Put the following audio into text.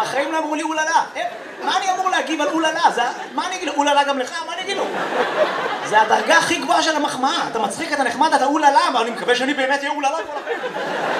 בחיים לא אמרו לי אוללה. מה אני אמור להגיב על אוללה? מה אני אגיד לו? אוללה גם לך? מה אני אגיד לו? זה הדרגה הכי גבוהה של המחמאה. אתה מצחיק, אתה נחמד, אתה אוללה, אבל אני מקווה שאני באמת אהיה אוללה כל החיים.